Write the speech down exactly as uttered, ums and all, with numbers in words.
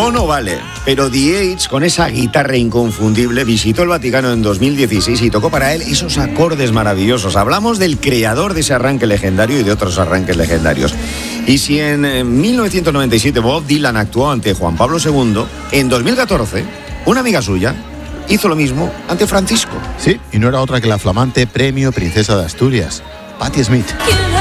No, no vale. Pero The Edge, con esa guitarra inconfundible, visitó el Vaticano en dos mil dieciséis y tocó para él esos acordes maravillosos. Hablamos del creador de ese arranque legendario y de otros arranques legendarios. Y si en mil novecientos noventa y siete Bob Dylan actuó ante Juan Pablo segundo, en dos mil catorce, una amiga suya hizo lo mismo ante Francisco. Sí, y no era otra que la flamante Premio Princesa de Asturias, Patti Smith.